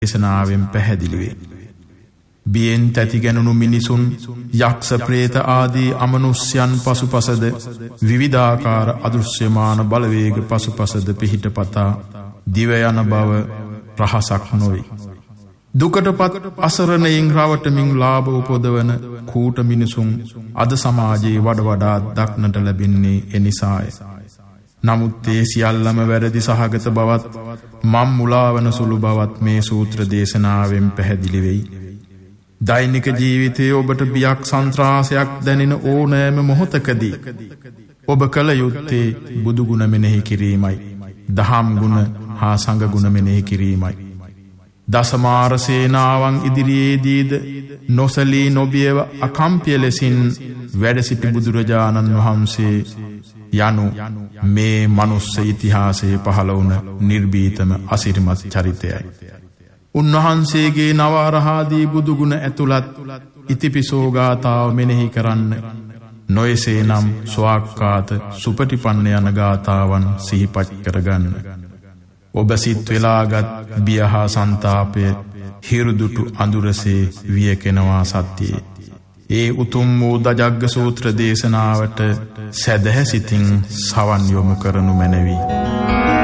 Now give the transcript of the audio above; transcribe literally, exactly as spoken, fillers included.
දේශනාවෙන් පැහැදිලි වේ. බියෙන් තැතිගැනුණු මිනිසුන් යක්ෂ ප්‍රේත ආදී අමනුෂ්‍යයන් පසුපසද විවිධාකාර අදෘශ්‍යමාන බලවේග පසුපසද පිහිටපතා දිව යන බව රහසක් නොවේ. දුකටපත් අසරණයින් රවටමින් ලාභ උපදවන කූට මිනිසුන් අද සමාජයේ වඩ වඩාත් දක්නට ලැබෙන්නේ එනිසාය. නමුත් ඒ සියල්ලම වැරදි සහගත බවත් මම් මුලාවන සුළු බවත් මේ සූත්‍ර දේශනාවෙන් පැහැදිලි වෙයි. දෛනික ජීවිතයේ ඔබට බියක් සන්ත්‍රාසයක් දැනෙන ඕනෑම මොහොතකදී ඔබ කළ යුත්තේ බුදු ගුණ මෙනෙහි කිරීමයි. දහම් ගුණ හා සංඝ ගුණ මෙනෙහි කිරීමයි. දසමාර සේනාවන් ඉදිරියේදීද නොසලී නොබියව අකම්පිය ලෙසින් වැඩ සිටි බුදුරජාණන් වහන්සේ යනු මේ මනුස්ස ඉතිහාසයේ පහළ වුණ නිර්භීතම අසිරිමත් චරිතයයි. උන්වහන්සේගේ නවරහාදී බුදුගුණ ඇතුළත් ඉතිපිසෝ ගාථාව මෙනෙහි කරන්න. නොයසේ නම් ස්වාක්කාත සුපටිපන්න යන ගාථාවන් සිහිපත් කරගන්න. ඔබ සිත් වෙලාගත් බිය හා සන්තාපය හිරුදුටු අඳුරසේ වියකෙනවා සත්‍යයේ. ඒ උතුම් වූ දජග්ග සූත්‍ර දේශනාවට සැදැහැ සිතින් සවන් යොමු කරනු මැනවි.